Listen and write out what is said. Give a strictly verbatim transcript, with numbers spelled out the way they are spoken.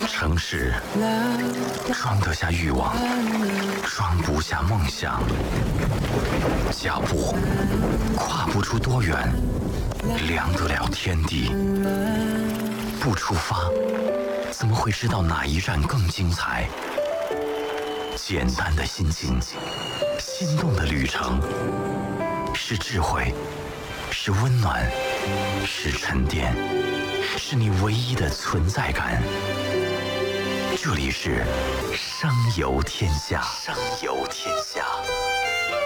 城市装得下欲望，装不下梦想。脚步跨不出多远，量得了天地。不出发，怎么会知道哪一站更精彩？简单的心情，心动的旅程，是智慧，是温暖，是沉淀，是你唯一的存在感。这里是声游天下，声游天下。